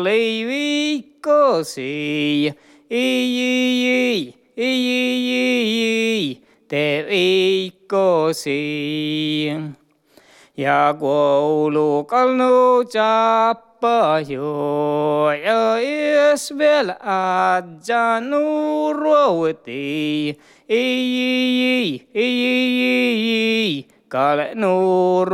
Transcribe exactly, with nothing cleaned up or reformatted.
liivikkosi. Ii, ii, te viikkosi. Ja koulukalnu chappa jo ja es vielä adjanu ruoti. Ii, ii, ii, kale nur